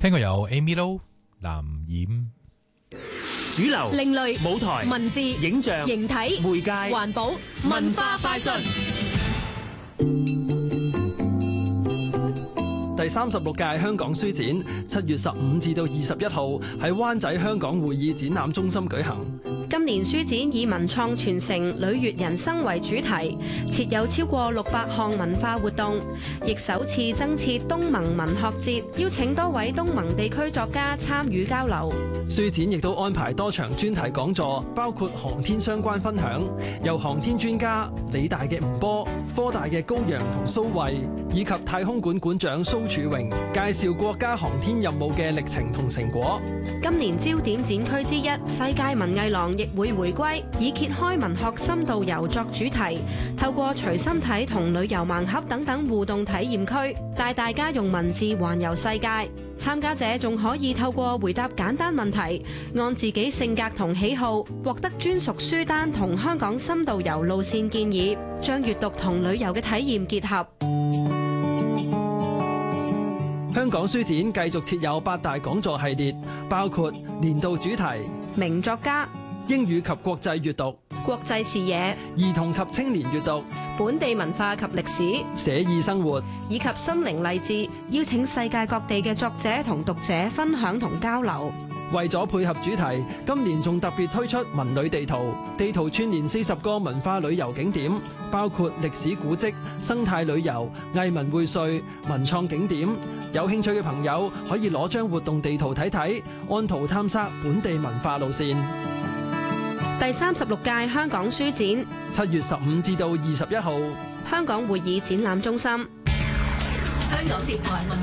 聽過有 Amy Lo、藍染。 主流、 另類舞台、 文字、 影像、 形體、 媒介、 環保、文化快訊。 第36屆香港書展7月15至到21號喺灣仔香港會議展覽中心舉行。 今年書展以文創傳承、履越人生為主題，設有超過600項文化活動，亦首次增設東盟文學節，邀請多位東盟地區作家參與交流。 書展亦都安排多場專題講座，包括航天相關分享，由航天專家理大嘅吳波、科大嘅高陽同蘇慧，以及太空館館長蘇柱榮介紹國家航天任務嘅歷程同成果。 今年焦點展區之一世界文藝廊亦會回歸，以揭開文學深度遊作主題，透過隨身體同旅遊盲盒等等互動體驗區，帶大家用文字環遊世界。參加者仲可以透過回答簡單問題，按自己性格同喜好獲得專屬書單同香港深度遊路線建議，將閱讀同旅遊嘅體驗結合。 香港書展繼續設有8大講座系列，包括年度主題、 名作家、 英語及國際閱讀、 國際視野、 兒童及青年閱讀、 本地文化及歷史、 寫意生活以及心靈勵志，邀請世界各地嘅作者同讀者分享同交流。 為咗配合主題，今年仲特別推出文旅地圖，地圖串連40個文化旅遊景點，包括歷史古蹟、生態旅遊、藝文薈萃、文創景點。有興趣嘅朋友可以攞張活動地圖睇睇，按圖探索本地文化路線。 第36屆香港書展 7月15至到21號， 香港會議展覽中心。 香港電台文